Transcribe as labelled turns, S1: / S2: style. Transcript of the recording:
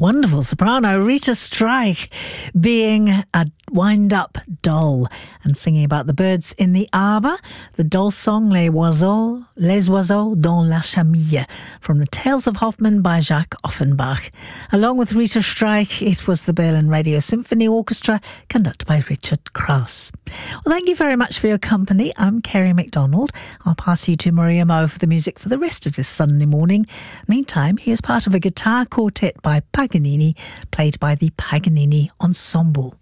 S1: wonderful soprano Rita Strike being a wind-up doll and singing about the birds in the arbour, the doll song Les Oiseaux dans la Chamille from the Tales of Hoffmann by Jacques Offenbach. Along with Rita Strike, it was the Berlin Radio Symphony Orchestra conducted by Richard Krauss. Well, thank you very much for your company. I'm Kerry MacDonald. I'll pass you to Maria Moe for the music for the rest of this Sunday morning. Meantime, he is part of a guitar quartet by Paganini, played by the Paganini Ensemble.